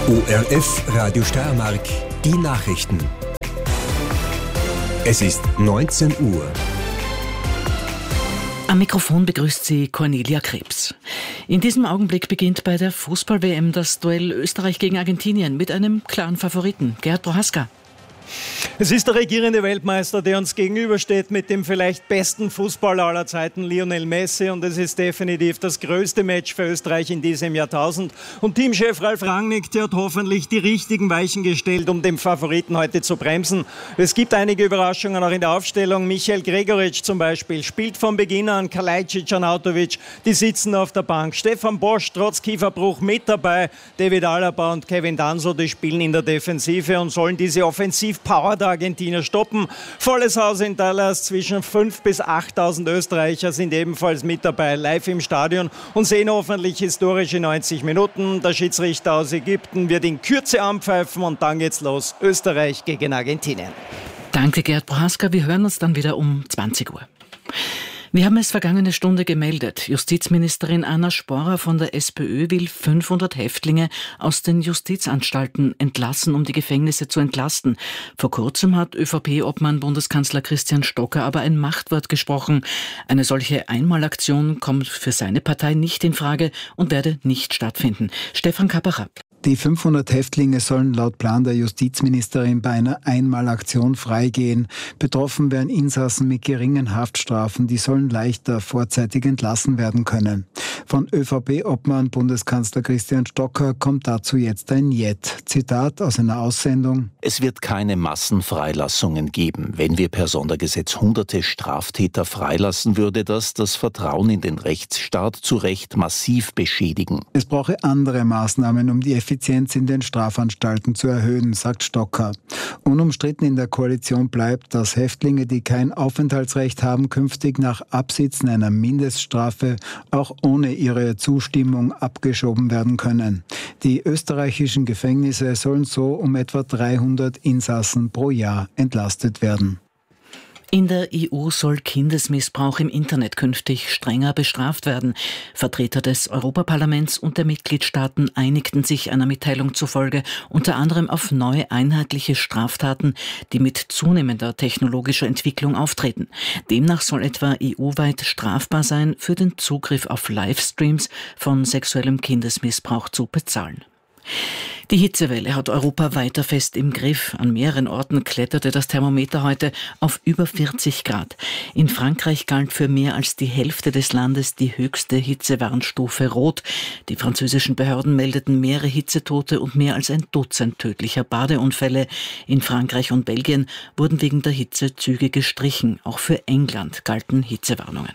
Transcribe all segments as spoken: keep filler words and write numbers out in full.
O R F Radio Steiermark, die Nachrichten. Es ist neunzehn Uhr. Am Mikrofon begrüßt sie Cornelia Krebs. In diesem Augenblick beginnt bei der Fußball-W M das Duell Österreich gegen Argentinien mit einem klaren Favoriten, Gerhard Prohaska. Es ist der regierende Weltmeister, der uns gegenübersteht mit dem vielleicht besten Fußballer aller Zeiten, Lionel Messi. Und es ist definitiv das größte Match für Österreich in diesem Jahrtausend. Und Teamchef Ralf Rangnick, der hat hoffentlich die richtigen Weichen gestellt, um den Favoriten heute zu bremsen. Es gibt einige Überraschungen auch in der Aufstellung. Michael Gregoritsch zum Beispiel spielt von Beginn an, Kalajdzic, Arnautovic, die sitzen auf der Bank. Stefan Bosch trotz Kieferbruch mit dabei. David Alaba und Kevin Danso, die spielen in der Defensive und sollen diese Offensivpower der Argentinier stoppen. Volles Haus in Dallas, zwischen fünftausend bis achttausend Österreicher sind ebenfalls mit dabei, live im Stadion und sehen hoffentlich historische neunzig Minuten. Der Schiedsrichter aus Ägypten wird in Kürze anpfeifen und dann geht's los. Österreich gegen Argentinien. Danke, Gerhard Prohaska. Wir hören uns dann wieder um zwanzig Uhr. Wir haben es vergangene Stunde gemeldet. Justizministerin Anna Sporer von der SPÖ will fünfhundert Häftlinge aus den Justizanstalten entlassen, um die Gefängnisse zu entlasten. Vor kurzem hat ÖVP-Obmann Bundeskanzler Christian Stocker aber ein Machtwort gesprochen. Eine solche Einmalaktion kommt für seine Partei nicht in Frage und werde nicht stattfinden. Stefan Kappacher. Die fünfhundert Häftlinge sollen laut Plan der Justizministerin bei einer Einmalaktion freigehen. Betroffen wären Insassen mit geringen Haftstrafen, die sollen leichter vorzeitig entlassen werden können. Von ÖVP-Obmann Bundeskanzler Christian Stocker kommt dazu jetzt ein Jet. Zitat aus einer Aussendung: Es wird keine Massenfreilassungen geben. Wenn wir per Sondergesetz hunderte Straftäter freilassen, würde das das Vertrauen in den Rechtsstaat zu Recht massiv beschädigen. Es brauche andere Maßnahmen, um die Effizienz in den Strafanstalten zu erhöhen, sagt Stocker. Unumstritten in der Koalition bleibt, dass Häftlinge, die kein Aufenthaltsrecht haben, künftig nach Absitzen einer Mindeststrafe auch ohne ihre Zustimmung abgeschoben werden können. Die österreichischen Gefängnisse sollen so um etwa dreihundert Insassen pro Jahr entlastet werden. In der E U soll Kindesmissbrauch im Internet künftig strenger bestraft werden. Vertreter des Europaparlaments und der Mitgliedstaaten einigten sich einer Mitteilung zufolge unter anderem auf neue einheitliche Straftaten, die mit zunehmender technologischer Entwicklung auftreten. Demnach soll etwa E U-weit strafbar sein, für den Zugriff auf Livestreams von sexuellem Kindesmissbrauch zu bezahlen. Die Hitzewelle hat Europa weiter fest im Griff. An mehreren Orten kletterte das Thermometer heute auf über vierzig Grad. In Frankreich galt für mehr als die Hälfte des Landes die höchste Hitzewarnstufe Rot. Die französischen Behörden meldeten mehrere Hitzetote und mehr als ein Dutzend tödlicher Badeunfälle. In Frankreich und Belgien wurden wegen der Hitze Züge gestrichen. Auch für England galten Hitzewarnungen.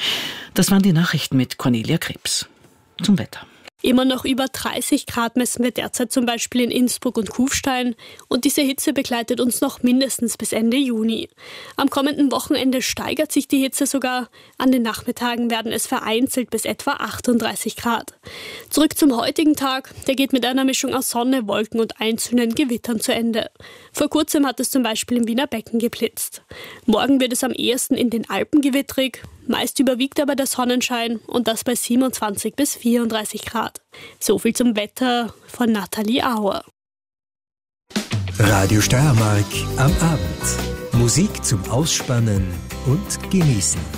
Das waren die Nachrichten mit Cornelia Krebs. Zum Wetter. Immer noch über dreißig Grad messen wir derzeit zum Beispiel in Innsbruck und Kufstein und diese Hitze begleitet uns noch mindestens bis Ende Juni. Am kommenden Wochenende steigert sich die Hitze sogar. An den Nachmittagen werden es vereinzelt bis etwa achtunddreißig Grad. Zurück zum heutigen Tag, der geht mit einer Mischung aus Sonne, Wolken und einzelnen Gewittern zu Ende. Vor kurzem hat es zum Beispiel im Wiener Becken geblitzt. Morgen wird es am ehesten in den Alpen gewittrig. Meist überwiegt aber der Sonnenschein und das bei siebenundzwanzig bis vierunddreißig Grad. So viel zum Wetter von Nathalie Auer. Radio Steiermark am Abend. Musik zum Ausspannen und Genießen.